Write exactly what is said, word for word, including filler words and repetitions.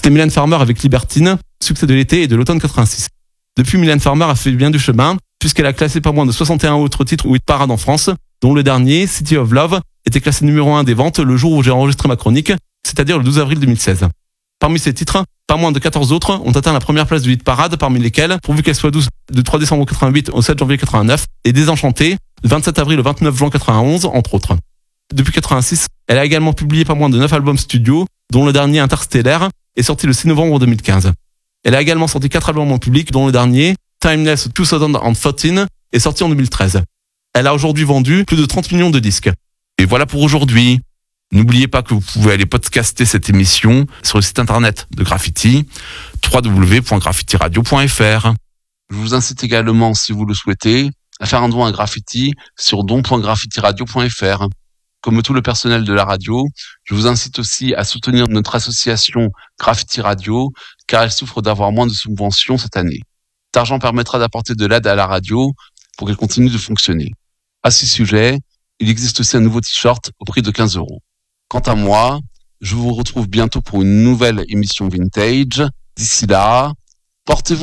C'était Mylène Farmer avec Libertine, succès de l'été et de l'automne quatre-vingt-six. Depuis, Mylène Farmer a fait bien du chemin, puisqu'elle a classé pas moins de soixante et un autres titres ou hit parades en France, dont le dernier, City of Love, était classé numéro un des ventes le jour où j'ai enregistré ma chronique, c'est-à-dire le douze avril deux mille seize. Parmi ces titres, pas moins de quatorze autres ont atteint la première place du hit parade, parmi lesquels, pourvu qu'elle soit douce, de trois décembre quatre-vingt-huit au sept janvier quatre-vingt-neuf, et Désenchanté, du vingt-sept avril au vingt-neuf juin quatre-vingt-onze, entre autres. Depuis quatre-vingt-six, elle a également publié pas moins de neuf albums studio, dont le dernier Interstellaire est sorti le six novembre deux mille quinze. Elle a également sorti quatre albums en public, dont le dernier, Timeless deux mille quatorze, est sorti en deux mille treize. Elle a aujourd'hui vendu plus de trente millions de disques. Et voilà pour aujourd'hui. N'oubliez pas que vous pouvez aller podcaster cette émission sur le site internet de Graffiti, w w w point graffiti radio point f r. Je vous incite également, si vous le souhaitez, à faire un don à Graffiti sur don point graffiti radio point f r. Comme tout le personnel de la radio, je vous incite aussi à soutenir notre association Graffiti Radio, car elle souffre d'avoir moins de subventions cette année. Cet argent permettra d'apporter de l'aide à la radio pour qu'elle continue de fonctionner. À ce sujet, il existe aussi un nouveau t-shirt au prix de quinze euros. Quant à moi, je vous retrouve bientôt pour une nouvelle émission vintage. D'ici là, portez-vous